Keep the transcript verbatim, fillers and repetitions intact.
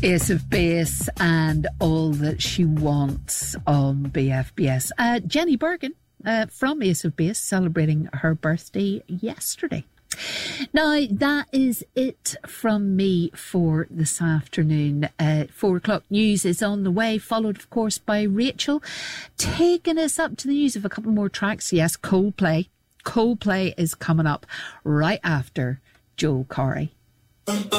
Ace of Base and All That She Wants on B F B S. Uh, Jenny Bergen uh, from Ace of Base celebrating her birthday yesterday. Now, that is it from me for this afternoon. Uh, four o'clock news is on the way, followed, of course, by Rachel taking us up to the news of a couple more tracks. Yes, Coldplay. Coldplay is coming up right after Joel Corry.